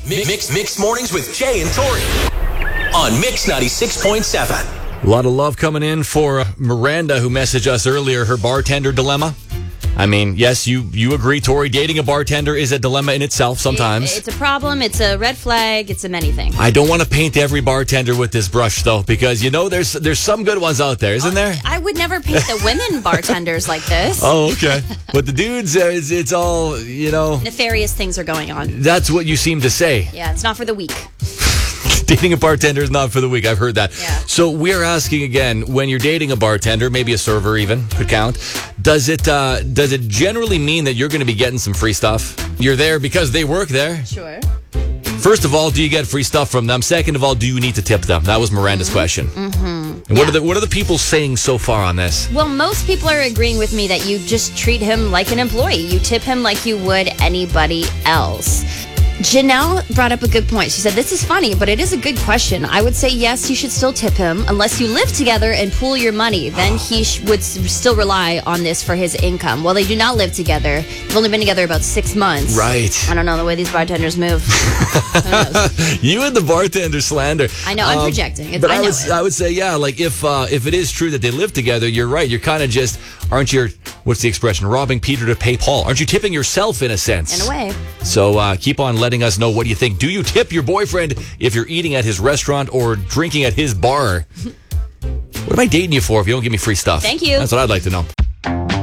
Mix mornings with Jay and Tori on Mix 96.7. A lot of love coming in for Miranda, who messaged us earlier, her bartender dilemma. I mean, yes, you agree, Tori, dating a bartender is a dilemma in itself sometimes. It's a problem, it's a red flag, it's a many thing. I don't want to paint every bartender with this brush, though, because, there's some good ones out there, isn't there? I would never paint the women bartenders like this. Oh, okay. But the dudes, it's all, Nefarious things are going on. That's what you seem to say. Yeah, it's not for the weak. Dating a bartender is not for the weak. I've heard that. Yeah. So we're asking again, when you're dating a bartender, maybe a server even, could count, does it generally mean that you're going to be getting some free stuff? You're there because they work there? Sure. First of all, do you get free stuff from them? Second of all, do you need to tip them? That was Miranda's question. Mm-hmm. And what are the people saying so far on this? Well, most people are agreeing with me that you just treat him like an employee. You tip him like you would anybody else. Janelle brought up a good point. She said, this is funny, but it is a good question. I would say, yes, you should still tip him unless you live together and pool your money. Then he would still rely on this for his income. Well, they do not live together. They've only been together about 6 months. Right. I don't know the way these bartenders move. Who knows? You and the bartender slander. I know, I'm projecting. But I would say, yeah, like if it is true that they live together, you're right. You're kind of just, aren't you, what's the expression, robbing Peter to pay Paul? Aren't you tipping yourself in a sense? In a way. So keep on letting us know what you think. Do you tip your boyfriend if you're eating at his restaurant or drinking at his bar? What am I dating you for if you don't give me free stuff? Thank you. That's what I'd like to know.